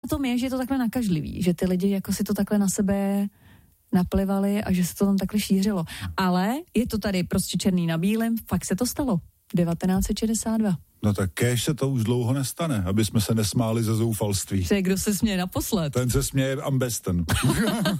tom je, že je to takhle nakažlivý, že ty lidi jako si to takhle na sebe naplivali a že se to tam takhle šířilo. Ale je to tady prostě černý na bílém, fakt se to stalo. 1962. No tak kéž se to už dlouho nestane, aby jsme se nesmáli ze zoufalství. Kdo se směje naposled? Ten se směje Ambesten.